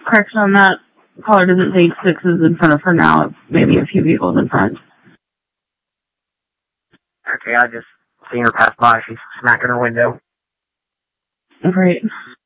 correction on that. Caller doesn't say 6s in front of her now. It's maybe a few vehicles in front. Okay, I just seen her pass by. She's smacking her window. Great.